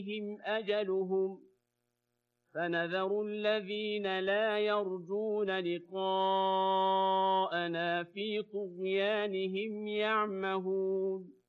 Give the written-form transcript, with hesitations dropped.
أجلهم فنذر الذين لا يرجون لقاءنا في طغيانهم يعمهون